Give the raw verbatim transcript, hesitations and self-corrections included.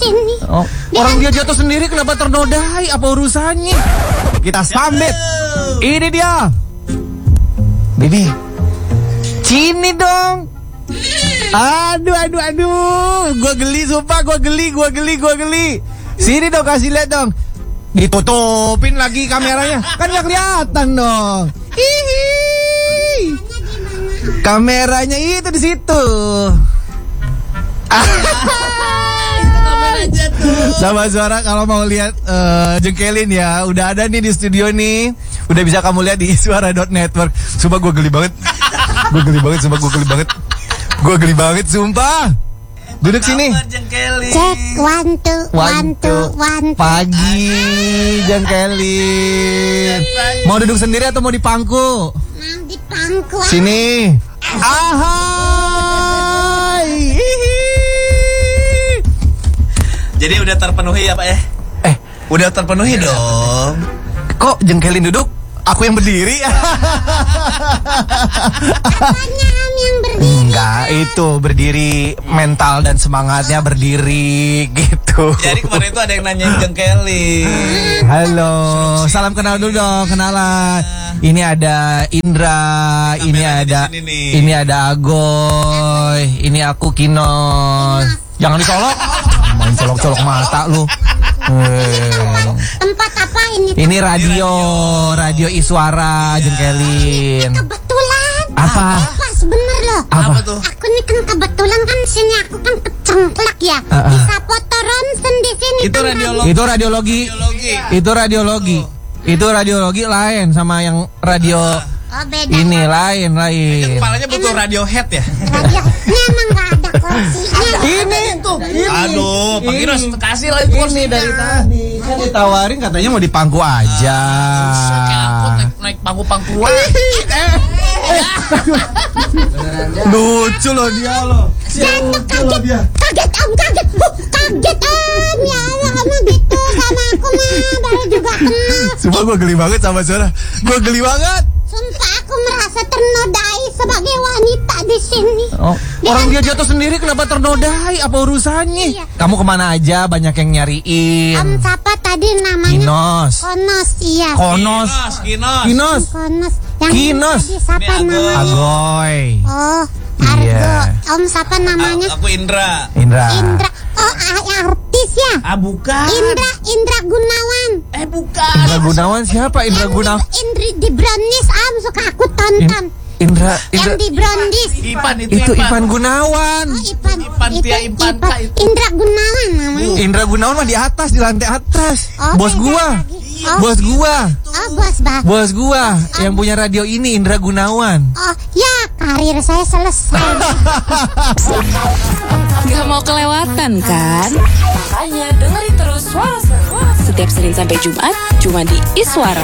sini. Oh, orang dia jatuh sendiri kenapa ternodai? Apa urusannya? Kita sambit. Ini dia. Bibi. Sini dong. Aduh, aduh, aduh. Gua geli, sumpah. Gua geli, gua geli, gua geli. Sini dong, kasih lihat dong. Ditutupin lagi kameranya. Kan gak kelihatan dong. Hihi. Kameranya itu di situ. Sama suara kalau mau lihat uh, jengkelin ya, udah ada nih di studio nih. Udah bisa kamu lihat di iswara dot network. Sumpah gue geli banget. Gue geli banget, sumpah gue geli banget. Gue geli banget, sumpah. Duduk sini. Cek one two one two one two. Pagi jengkelin. Mau duduk sendiri atau mau di pangku? Mau di pangku. Sini. Ahai. Jadi udah terpenuhi ya Pak ya? Eh, udah terpenuhi dong. Kok jengkelin duduk? Aku yang berdiri. Apanya yang berdiri? Enggak, itu berdiri mental dan semangatnya berdiri gitu. Jadi kemarin itu ada yang nanyain jengkelin. Halo, salam kenal dulu dong, kenalan. Ini ada Indra, ini ada ini ada Agoy, ini aku Kinos. Jangan dicolok. Main colok-colok mata lu. Tempat apa ini? Ini radio, radio Iswara jengkelin. Kebetulan. Apa? Pas bener loh. Apa tuh? Aku nih kan kebetulan kan sini aku kan kecengklak ya. Uh, uh. Bisa foto ronsen di sini. Itu kan, radiologi. Itu radiologi. Radiologi. Itu radiologi. Itu radiologi lain sama yang radio. Oh beda. Ini lain lain. Kepalanya butuh radiohead ya? Radio. Ini emang gak ada kursinya. Ini tuh. Aduh, Pak Kinos kasih lagi Ini kursinya. dari tadi kan ditawarin katanya mau di pangku aja. Kayak angkot naik, naik pangku-pangkuan. Lucu loh dia loh. Lucu loh dia. Kaget om, kaget. Uh, kaget om. Ya Allah, kamu gitu sama aku mah. Baru juga kenal. Sumpah gue geli banget sama suara. Gue geli banget. Sumpah aku merasa ternodai sebagai wanita di sini. Oh, orang dia jatuh sendiri kenapa ternodai? Apa urusannya? Iya. Kamu kemana aja? Banyak yang nyariin. Om siapa tadi namanya? Kinos. Konos, iya. Konos. Kinos. Kinos. Konos. Yang Kinos. tadi siapa Ini Agoy. namanya? Agoy. Oh, Argo. Iya. Om siapa namanya? Aku Indra. Indra. Indra. Oh, ah, artis ya? Ah bukan. Indra, Indra Gunawan. Eh bukan. Indra Gunawan siapa? Indra Gunawan. Indri di Brownies, Om suka aku tonton. Indra, Yang Indra. di Brownies. Ipan itu, Itu Ipan Gunawan. Oh, Ipan. Ipan, itu Tia Ipan, Kak, itu. Indra Gunawan namanya. Indra Gunawan mah di atas, di lantai atas. Oh, Bos beda gua. lagi. Oh, Bos gua. Oh, bos bah. Bos gua yang punya radio ini Indra Gunawan. Oh, ya karir saya selesai. Gak mau kelewatan kan? Makanya dengerin terus Suara Seru setiap Senin sampai Jumat cuma di Iswara.